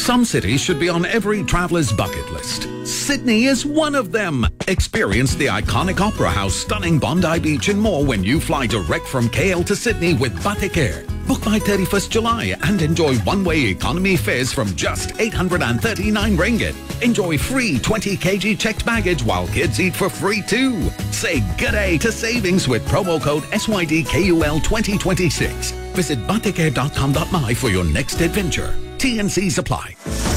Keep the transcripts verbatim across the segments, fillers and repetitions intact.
Some cities should be on every traveler's bucket list. Sydney is one of them. Experience the iconic Opera House, stunning Bondi Beach and more when you fly direct from K L to Sydney with Batik Air. Book by thirty-first July and enjoy one-way economy fares from just eight hundred thirty-nine ringgit. Enjoy free twenty kilograms checked baggage while kids eat for free too. Say good day to savings with promo code S Y D K U L twenty twenty-six. Visit batik air dot com dot my for your next adventure. T and C's apply.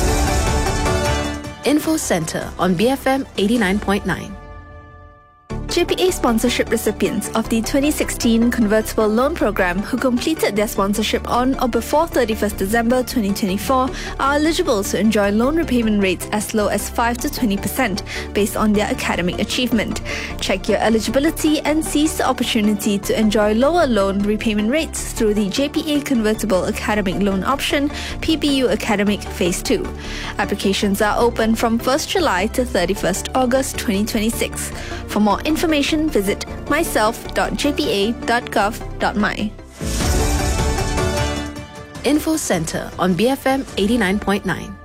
Info Center on B F M eighty-nine point nine. J P A sponsorship recipients of the twenty sixteen Convertible Loan Programme who completed their sponsorship on or before thirty-first December twenty twenty-four are eligible to enjoy loan repayment rates as low as five to twenty percent based on their academic achievement. Check your eligibility and seize the opportunity to enjoy lower loan repayment rates through the J P A Convertible Academic Loan Option P B U Academic Phase two. Applications are open from first July to thirty-first August twenty twenty-six. For more information, visit myself dot j p a dot gov dot my. Info Center on B F M eighty-nine point nine.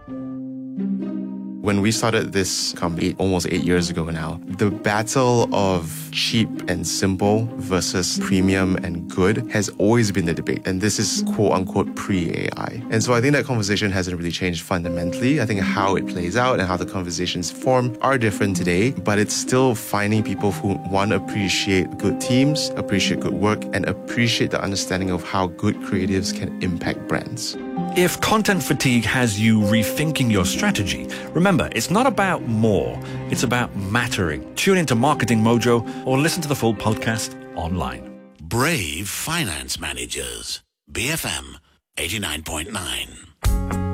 When we started this company almost eight years ago now, the battle of cheap and simple versus premium and good has always been the debate. And this is quote-unquote pre-A I. And so I think that conversation hasn't really changed fundamentally. I think how it plays out and how the conversations form are different today, but it's still finding people who want to appreciate good teams, appreciate good work, and appreciate the understanding of how good creatives can impact brands. If content fatigue has you rethinking your strategy, remember, it's not about more, it's about mattering. Tune into Marketing Mojo or listen to the full podcast online. Brave Finance Managers, B F M eighty-nine point nine.